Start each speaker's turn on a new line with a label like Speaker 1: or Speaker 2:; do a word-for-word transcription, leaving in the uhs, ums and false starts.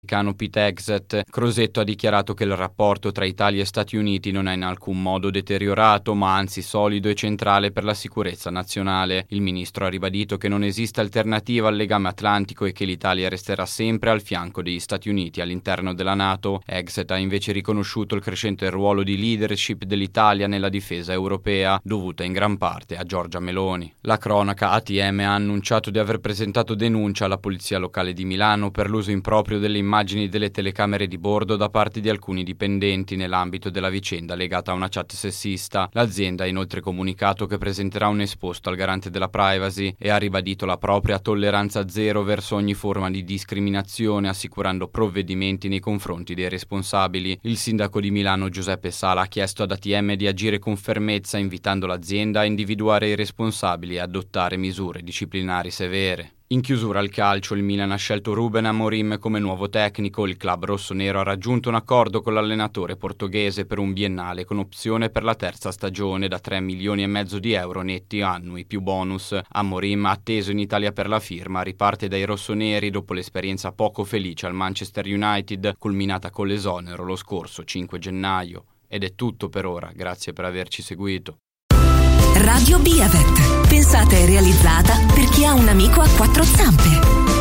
Speaker 1: Pete Hegseth. Crosetto ha dichiarato che il rapporto tra Italia e Stati Uniti non è in alcun modo deteriorato, ma anzi solido e centrale per la sicurezza nazionale. Il ministro ha ribadito che non esiste alternativa al legame atlantico e che l'Italia resterà sempre al fianco degli Stati Uniti all'interno della NATO. Hegseth ha invece riconosciuto il crescente ruolo di leadership dell'Italia nella difesa europea, dovuta in gran parte a Giorgia Meloni. La cronaca: A T M ha annunciato di aver presentato denuncia alla polizia locale di Milano per l'uso improprio delle immagini immagini delle telecamere di bordo da parte di alcuni dipendenti nell'ambito della vicenda legata a una chat sessista. L'azienda ha inoltre comunicato che presenterà un esposto al garante della privacy e ha ribadito la propria tolleranza zero verso ogni forma di discriminazione, assicurando provvedimenti nei confronti dei responsabili. Il sindaco di Milano Giuseppe Sala ha chiesto ad A T M di agire con fermezza, invitando l'azienda a individuare i responsabili e adottare misure disciplinari severe. In chiusura al calcio, il Milan ha scelto Ruben Amorim come nuovo tecnico. Il club rossonero ha raggiunto un accordo con l'allenatore portoghese per un biennale con opzione per la terza stagione da tre milioni e mezzo di euro netti annui più bonus. Amorim, atteso in Italia per la firma, riparte dai rossoneri dopo l'esperienza poco felice al Manchester United, culminata con l'esonero lo scorso cinque gennaio. Ed è tutto per ora, grazie per averci seguito.
Speaker 2: Radio Biavet, pensata e realizzata per chi ha un amico a quattro zampe.